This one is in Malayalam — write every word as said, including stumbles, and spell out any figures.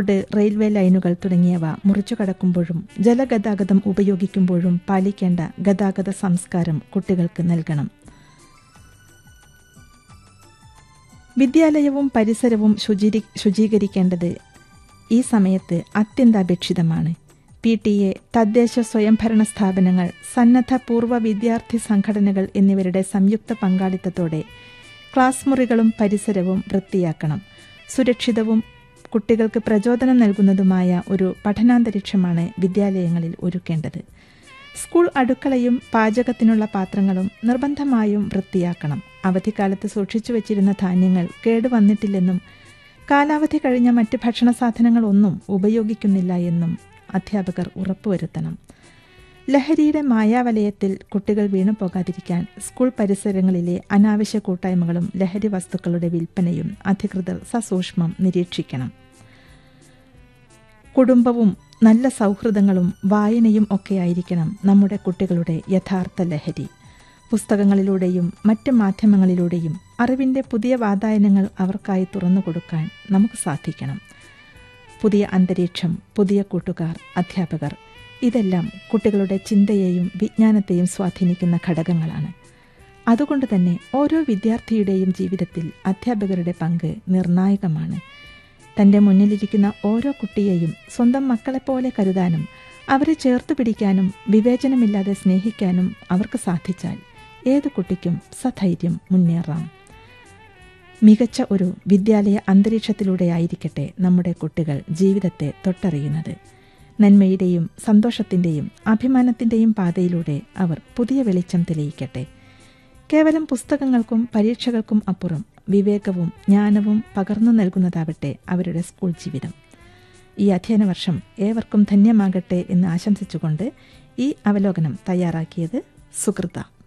റോഡ്, റെയിൽവേ ലൈനുകൾ തുടങ്ങിയവ മുറിച്ചു കടക്കുമ്പോഴും ജലഗതാഗതം ഉപയോഗിക്കുമ്പോഴും പാലിക്കേണ്ട ഗതാഗത സംസ്കാരം കുട്ടികൾക്ക് നൽകണം. വിദ്യാലയവും പരിസരവും ശുചീ ശുചീകരിക്കേണ്ടത് ഈ സമയത്ത് അത്യന്താപേക്ഷിതമാണ്. പി ടി എ, തദ്ദേശ സ്വയംഭരണ സ്ഥാപനങ്ങൾ, സന്നദ്ധ പൂർവ്വ വിദ്യാർത്ഥി സംഘടനകൾ എന്നിവരുടെ സംയുക്ത പങ്കാളിത്തത്തോടെ ക്ലാസ് മുറികളും പരിസരവും വൃത്തിയാക്കണം. സുരക്ഷിതവും കുട്ടികൾക്ക് പ്രചോദനം നൽകുന്നതുമായ ഒരു പഠനാന്തരീക്ഷമാണ് വിദ്യാലയങ്ങളിൽ ഒരുക്കേണ്ടത്. സ്കൂൾ അടുക്കളയും പാചകത്തിനുള്ള പാത്രങ്ങളും നിർബന്ധമായും വൃത്തിയാക്കണം. അവധിക്കാലത്ത് സൂക്ഷിച്ചു വച്ചിരുന്ന ധാന്യങ്ങൾ കേടുവന്നിട്ടില്ലെന്നും കാലാവധി കഴിഞ്ഞ മറ്റ് ഭക്ഷണ സാധനങ്ങളൊന്നും ഉപയോഗിക്കുന്നില്ല എന്നും അധ്യാപകർ ഉറപ്പുവരുത്തണം. ലഹരിയുടെ മായാവലയത്തിൽ കുട്ടികൾ വീണു പോകാതിരിക്കാൻ സ്കൂൾ പരിസരങ്ങളിലെ അനാവശ്യ കൂട്ടായ്മകളും ലഹരി വസ്തുക്കളുടെ വിൽപ്പനയും അധികൃതർ സസൂക്ഷ്മം നിരീക്ഷിക്കണം. കുടുംബവും നല്ല സൗഹൃദങ്ങളും വായനയും ഒക്കെയായിരിക്കണം നമ്മുടെ കുട്ടികളുടെ യഥാർത്ഥ ലഹരി. പുസ്തകങ്ങളിലൂടെയും മറ്റ് മാധ്യമങ്ങളിലൂടെയും അറിവിൻ്റെ പുതിയ വാതായനങ്ങൾ അവർക്കായി തുറന്നുകൊടുക്കാൻ നമുക്ക് സാധിക്കണം. പുതിയ അന്തരീക്ഷം, പുതിയ കൂട്ടുകാർ, അധ്യാപകർ, ഇതെല്ലാം കുട്ടികളുടെ ചിന്തയെയും വിജ്ഞാനത്തെയും സ്വാധീനിക്കുന്ന ഘടകങ്ങളാണ്. അതുകൊണ്ട് തന്നെ ഓരോ വിദ്യാർത്ഥിയുടെയും ജീവിതത്തിൽ അധ്യാപകരുടെ പങ്ക് നിർണായകമാണ്. തൻ്റെ മുന്നിലിരിക്കുന്ന ഓരോ കുട്ടിയെയും സ്വന്തം മക്കളെപ്പോലെ കരുതാനും അവരെ ചേർത്തു പിടിക്കാനും വിവേചനമില്ലാതെ സ്നേഹിക്കാനും അവർക്ക് സാധിച്ചാൽ ഏതു കുട്ടിക്കും സധൈര്യം മുന്നേറാം. മികച്ച ഒരു വിദ്യാലയ അന്തരീക്ഷത്തിലൂടെയായിരിക്കട്ടെ നമ്മുടെ കുട്ടികൾ ജീവിതത്തെ തൊട്ടറിയുന്നത്. നന്മയുടെയും സന്തോഷത്തിൻ്റെയും അഭിമാനത്തിൻ്റെയും പാതയിലൂടെ അവർ പുതിയ വെളിച്ചം തെളിയിക്കട്ടെ. കേവലം പുസ്തകങ്ങൾക്കും പരീക്ഷകൾക്കും അപ്പുറം വിവേകവും ജ്ഞാനവും പകർന്നു നൽകുന്നതാവട്ടെ അവരുടെ സ്കൂൾ ജീവിതം. ഈ അധ്യയന വർഷം ഏവർക്കും ധന്യമാകട്ടെ എന്ന് ആശംസിച്ചുകൊണ്ട് ഈ അവലോകനം തയ്യാറാക്കിയത് സുകൃത.